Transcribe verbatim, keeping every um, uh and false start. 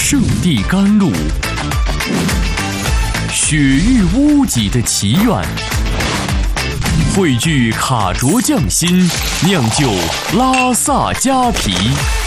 圣地甘露，雪域屋脊的祈愿，汇聚卡卓匠心，酿就拉萨加皮。